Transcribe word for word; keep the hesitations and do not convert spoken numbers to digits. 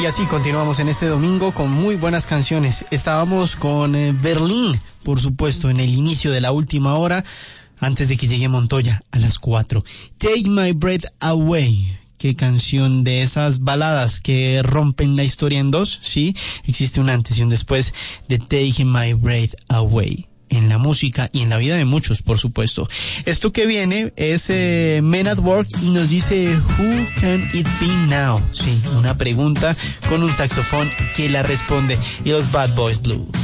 Y así continuamos en este domingo con muy buenas canciones. Estábamos con eh, Berlín, por supuesto, en el inicio de la última hora, antes de que llegue Montoya a las cuatro. Take My Breath Away. Qué canción de esas baladas que rompen la historia en dos, ¿sí? Existe un antes y un después de Take My Breath Away. En la música y en la vida de muchos, por supuesto. Esto que viene es eh, Men at Work y nos dice Who can it be now? Sí, una pregunta con un saxofón que la responde. Y los Bad Boys Blue.